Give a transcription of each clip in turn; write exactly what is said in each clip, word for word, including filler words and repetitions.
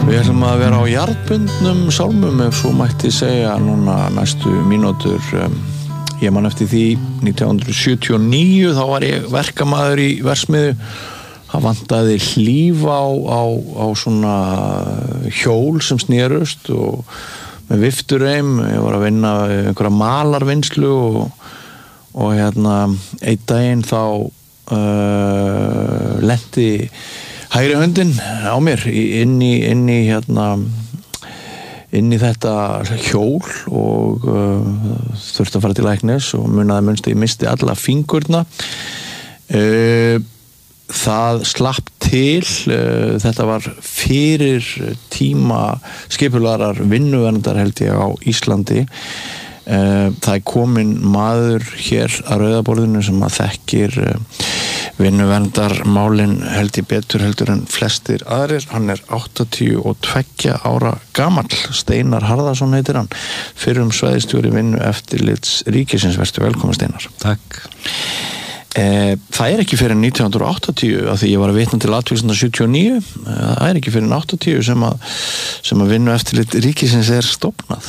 Við ætlum að vera á jarðbundnum sálmum ef svo mætti segja núna næstu mínútur. Ég man eftir því nítján hundruð sjötíu og níu þá var ég verkamaður í verksmiðju. Það vantaði hlíf á, á, á svona hjól sem snerust og með viftureim. Ég var að vinna einhverja malarvinnslu og, og hérna einn daginn þá uh, lenti hægri höndin á mér inn í, inn í hérna inn í þetta hjól og uh, þurfti að fara til læknis og munaði munst ég misti alla fingurna. Uh, það slapp til, uh, þetta var fyrir tíma skipularar vinnuverndar held ég á Íslandi. Uh, það er komin maður hér að Rauðaborðinu sem að þekkir uh, vinnuverndarmálin held ég betur heldur en flestir aðrir. Hann er áttatíu og tveggja ára gamall. Steinar Harðarson heitir hann, fyrrum svæðisstjóri vinnu eftirlits ríkisins. Vertu velkomin Steinar. Takk. Eh, það er ekki fyrir nítján hundruð og áttatíu af því ég var að vitna til atviksorðsins sjötíu og níu. Það er ekki fyrir áttatíu sem að, sem að vinnu eftirlit ríkisins er stofnað.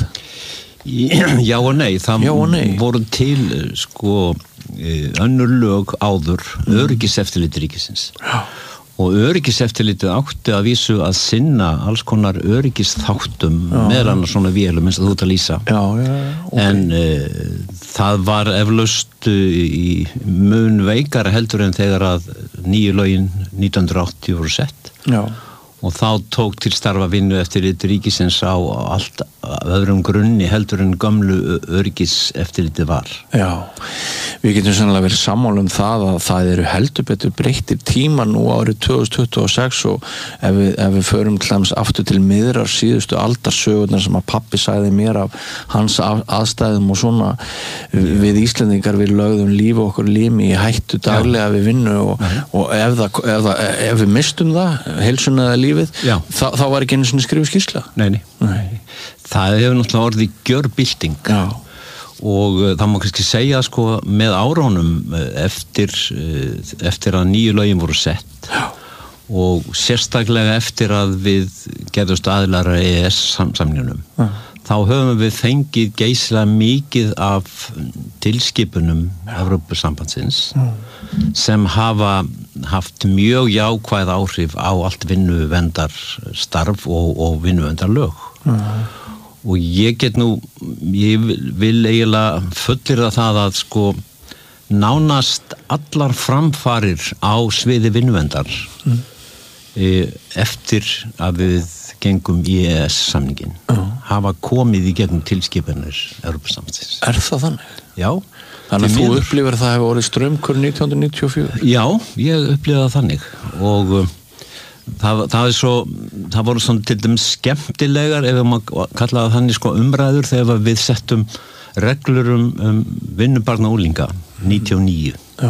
Já og nei, það Já og nei. voru til sko önnur lög áður mm. öryggiseftirlit ríkisins. Já. Og öryggiseftirlitið átti að vísu að sinna alls konar öryggisþáttum meðal annars svona vélum eins og þú ert að lýsa. Já, já, okay. En uh, það var eflaust uh, í mun veikara heldur en þegar að nýju lögin nítján hundruð og áttatíu voru sett. Já. Og þá tók til starfa vinnu eftirlit ríkisins á allt öðrum grunni heldur en gömlu öryggiseftirlitið var. Já, við getum sannlega verið sammála um það að það eru heldur betur breyttir tíma nú árið tvö þúsund tuttugu og sex og ef við, ef við förum til dæmis aftur til miðrar síðustu aldarsögurnar sem að pabbi sagði mér af hans aðstæðum og svona við Íslendingar við lögðum líf og okkur limi í hættu daglega við vinnu og, og ef, það, ef, það, ef við mistum það, heilsuna eða lífið, þá, þá var ekki einu sinni skrifuð skýrsla. Nei, nei. nei. Það hefur náttúrulega orðið gjörbylting. Já. Og uh, það má kannski segja sko með árunum eftir, uh, eftir að nýju lögin voru sett. Já. Og sérstaklega eftir að við gerðumst aðilar að E E S-samningnum. Já. Þá höfum við fengið geysilega mikið af tilskipunum Evrópusambandsins mm. sem hafa haft mjög jákvæð áhrif á allt vinnuverndarstarf og, og vinnuverndarlög. Mm. Og ég get nú, ég vil eiginlega fullyrða það að sko nánast allar framfarir á sviði vinnuverndar mm. eftir að við gengum í E E S-samningin uh. hafa komið í gegnum tilskipanir Evrópusambandsins. Er það þannig? Já. Þannig að þú upplifir að það hefur orðið straumkur nítján hundruð níutíu og fjögur? Já, ég upplifði það þannig og uh, það, það er svo, það voru svona til dæmis skemmtilegar ef maður kallaði þannig sko umræður þegar við settum reglur um, um vinnubarna og unglinga níutíu og níu. Já.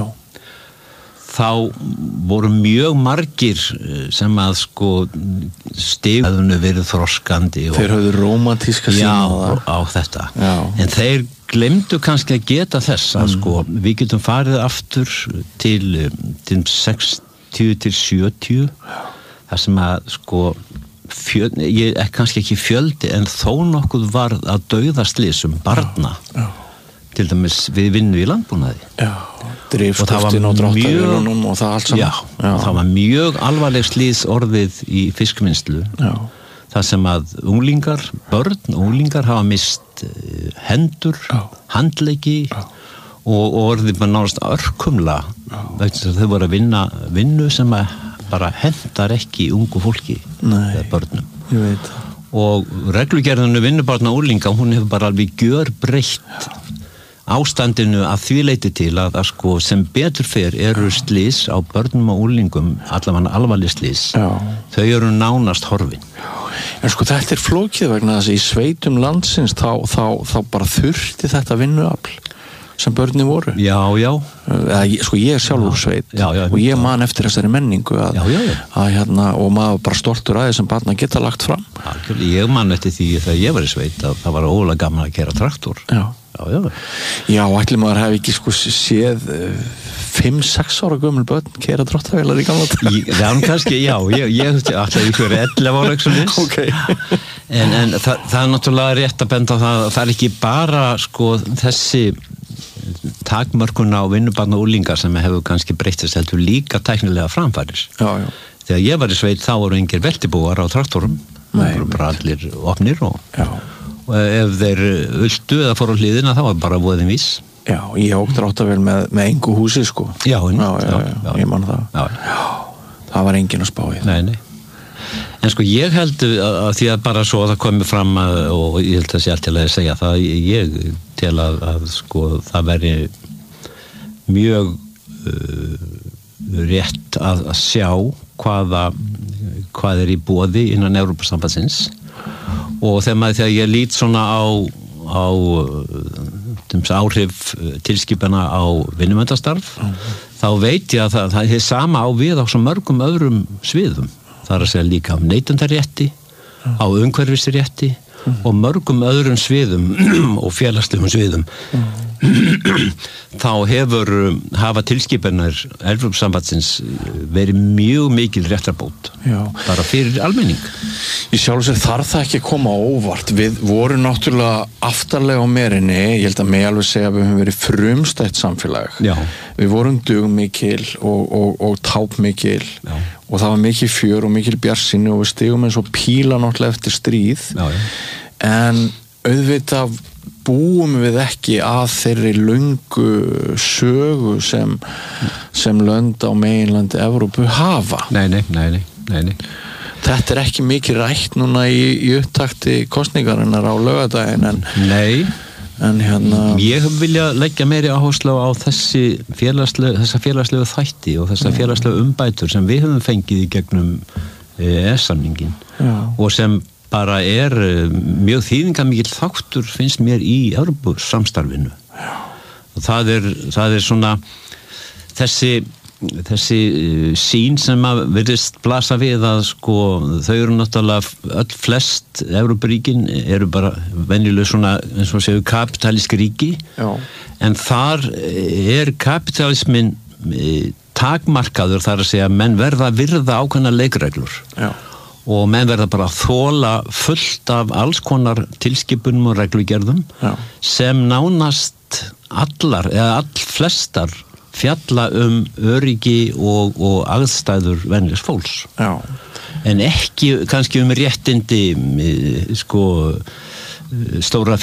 Þá voru mjög margir sem að sko stigðunni verið þroskandi. Og, þeir höfðu rómantíska sína á það. Já, á þetta. Já. En þeir glemdu kannski að geta þess að mm. sko við getum farið aftur til, til sextíu til sjötíu. Já. Það sem að sko fjöl, ég er kannski ekki fjöldi en þó nokkuð var að dauðaslysum barna. Já. Já. Til dæmis við vinnu í landbúnaði. Já, drifstöftin og dráttavélunum og það allt saman. Já, já. Það var mjög alvarleg slys orðið í fiskvinnslu. Já. Það sem að unglingar, börn, unglingar hafa mist hendur, já. handleggi já. og, og orðið bara nánast örkumla. Þau voru að vinna vinnu sem að bara hendar ekki ungu fólki eða börnum. Ég veit það. Og reglugerðinu vinnubarna og unglinga, hún hefur bara alveg gjörbreytt ástandinu að því leyti til að, að sko, sem betur fer eru slys á börnum og úlingum, allavega alvarleg slys. Já. Þau eru nánast horfin. Já. En sko þetta er flókið vegna þess að í sveitum landsins þá, þá, þá bara þurfti þetta vinnuafl sem börnin voru. Já, já. Eða, sko ég er sjálfur já. sveit já, já, og ég man eftir þessari menningu að, já, já, já. að hérna, og maður bara stoltur að þessum barna geta lagt fram. Já, ég man eftir því þegar ég var í sveit að það var ólega gaman að keyra traktor. Já. já, já. Já, ætli maður hefði ekki sko séð fimm sex ára gömul börn keyra dráttarvélar í gamla daga. Já, kannski, já, ég, ég ætla ekki verið ellefu ára eitthvað okay. en, en það, það er náttúrulega rétt að benda á það, það er ekki bara sko þessi takmörkun á vinnubarna og úlingar sem hefur kannski breyttist heldur líka tæknilega framfæris. Já, já. Þegar ég var í sveit þá voru engir veltibúar á traktorum, það voru bara allir opnir og, og ef þeir ultu eða fóru á hliðina þá var bara voðin vís. Já, ég ók dráttarvél með, með engu húsi sko. Já, já, já, já, já, já, ég man það. Já. Já, það var enginn að spá í það. Nei, nei. En sko ég held að, að því að bara svo að það komi fram að, og ég held að sé allt til að segja það, ég tel að, að sko það veri mjög uh, rétt að, að sjá hvaða hvað er í boði innan Evrópusambandsins og þegar maður þegar ég lít svona á á áhrif tilskipana á vinnumöndastarf mm. þá veit ég að það, það er sama á við á svo mörgum öðrum sviðum. Það er að segja líka á neytendarétti, mm. á umhverfisrétti mm. og mörgum öðrum sviðum og félagslegum sviðum. Mm. Þá hefur hafa tilskipanar Evrópusambandsins verið mjög mikil réttarbót Já. Bara fyrir almenning. Í sjálfu sér þarf það ekki að koma óvart. Við vorum náttúrulega aftarlega á merinni, ég held að mig alveg segja að við höfum verið frumstætt samfélag. Já. Við vorum dugmikil og, og, og tápmikil Já. Og það var mikil fjör og mikil bjartsýni og við stigum eins og píla náttúrulega eftir stríð Já, ja. En auðvitað búum við ekki að þeirri löngu sögu sem, sem lönd á meginlandi Evrópu hafa. Nei, nei, nei, nei, nei. Þetta er ekki mikið rætt núna í, í upptakti kosningarinnar á laugardaginn en Nei. En hérna Ég vilja leggja meiri áherslu á þessi félagslegu, þessa félagslegu þætti og þessa félagslegu umbætur sem við höfum fengið í gegnum E E S-samningin og sem bara er mjög þýðingarmikill þáttur finnst mér í Evrópusamstarfinu. Og það er, það er svona þessi, þessi sýn sem að virðist blasa við að sko þau eru náttúrulega öll flest Evrópuríkin eru bara venjuleg svona eins og séu kapitalísk ríki Já. En þar er kapitalismin takmarkaður þar að segja menn verða að virða ákveðnar leikreglur. Já. Og menn verða bara að þola fullt af alls konar tilskipunum og reglugerðum Já. Sem nánast allar eða all flestar fjalla um öryggi og, og aðstæður venjulegs fólks. Já. En ekki kannski um réttindi sko stóra